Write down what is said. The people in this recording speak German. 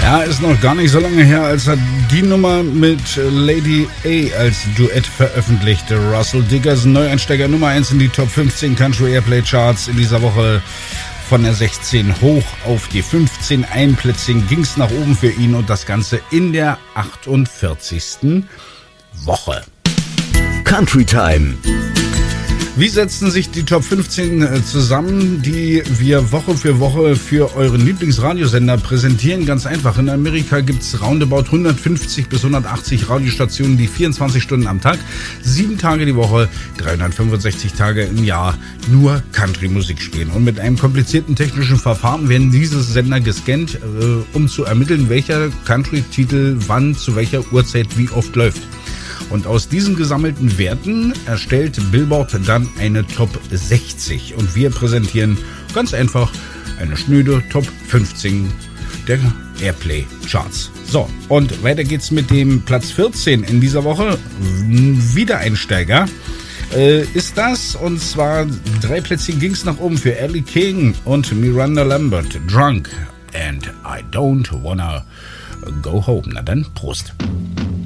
Ja, ist noch gar nicht so lange her, als er die Nummer mit Lady A als Duett veröffentlichte. Russell Dickerson, Neueinsteiger Nummer 1 in die Top 15 Country Airplay Charts in dieser Woche. Von der 16 hoch auf die 15 Einplätzchen ging es nach oben für ihn und das Ganze in der 48. Woche. Country Time. Wie setzen sich die Top 15 zusammen, die wir Woche für Woche für euren Lieblingsradiosender präsentieren? Ganz einfach. In Amerika gibt es roundabout 150 bis 180 Radiostationen, die 24 Stunden am Tag, 7 Tage die Woche, 365 Tage im Jahr nur Country-Musik spielen. Und mit einem komplizierten technischen Verfahren werden diese Sender gescannt, um zu ermitteln, welcher Country-Titel wann, zu welcher Uhrzeit, wie oft läuft. Und aus diesen gesammelten Werten erstellt Billboard dann eine Top 60. Und wir präsentieren ganz einfach eine schnöde Top 15 der Airplay Charts. So, und weiter geht's mit dem Platz 14 in dieser Woche. Wiedereinsteiger ist das. Und zwar 3 Plätzchen ging's nach oben für Ellie King und Miranda Lambert. Drunk and I don't wanna go home. Na dann, Prost.